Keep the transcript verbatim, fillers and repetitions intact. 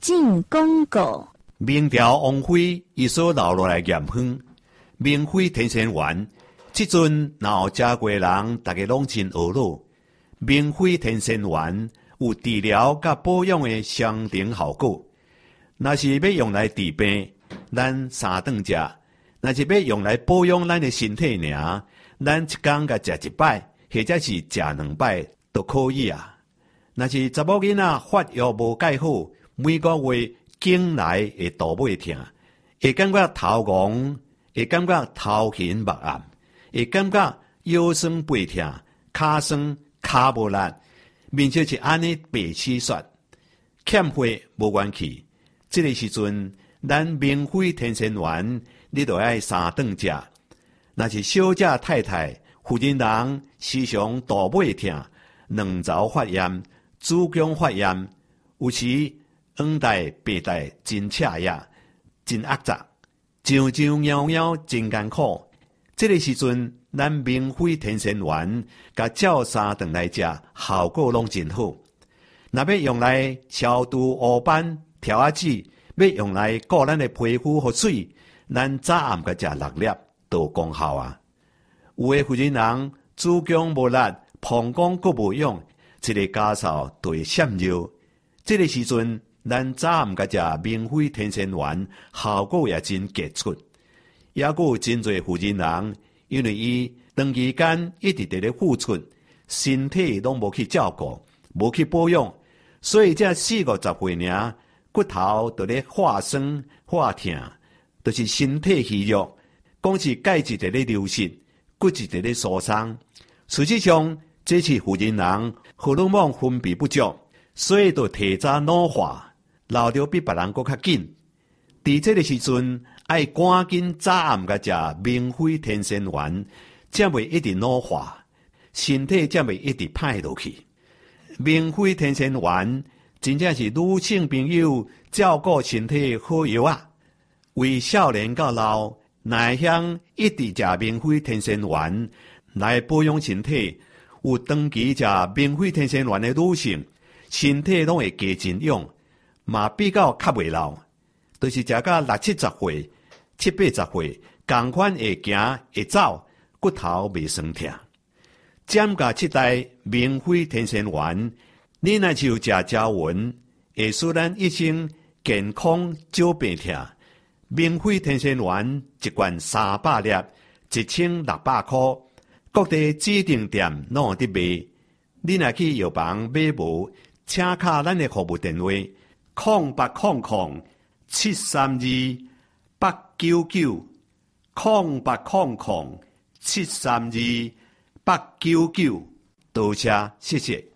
境广告。 明朝王妃伊所留落来盐分，明妃天仙丸，即阵若有食过人，大家拢真懊恼。明妃天仙丸有治疗甲保养的相同效果。若是要用来治病，咱三顿食；若是要用来保养咱的身体尔，咱一工甲食一摆，或者是食两摆都可以啊。若是查某囡仔发育无介好，每个月经来会肚尾痛，会感觉头晕，会感觉头晕目暗，会感觉腰酸背痛、骹酸骹无力，面色是安尼白痴雪，欠血无元气。这个时阵，咱明妃天仙丸，你就爱三顿食。若是小姐太太、妇人人时常肚尾痛、卵巢发炎、子宫发炎，有时黄带、白带真赤呀，真压杂，上上夭夭真艰苦。这个时阵，咱明妃天仙丸，甲照三顿来食，效果拢真好。若要用来消除黑斑、条仔痣，要用来顾咱的皮肤和水，咱早暗甲食六粒都有功效啊。有的妇人人子宫无力、膀胱阁无用，一个家嫂就会闪尿。这个时阵，咱早暗甲食明妃天仙丸，效果也真杰出。也佫有真侪妇人人，因为伊长期间一直伫咧付出，身体拢无去照顾，无去保养，所以这四五十岁尔，骨头就咧化酸化痛，就是身体虚弱，讲是钙质伫咧流失，骨质伫咧疏松。实际上，这是妇人人荷尔蒙分泌不足，所以就提早老化，老着比别人搁较紧。伫这个时阵，爱赶紧早暗甲食明妃天仙丸，才袂一直老化，身体才袂一直歹落去。明妃天仙丸真正是女性朋友照顾身体好药啊！为少年到老，乃向一直食明妃天仙丸来保养身体，有长期食明妃天仙丸的女性，身体拢会加真勇，嘛比较较袂老。就是食到六七十岁、七八十岁，同款会行会走，骨头袂酸痛。占甲七代明妃天仙丸，你若就食胶丸，会使咱一生健康少病痛。明妃天仙丸一罐三百粒，一千六百块，各地指定店拢有伫卖。你若去药房买无，请卡咱的服务电话：空八空空七三二八九九，空八空空七三二八九九。多谢，谢谢。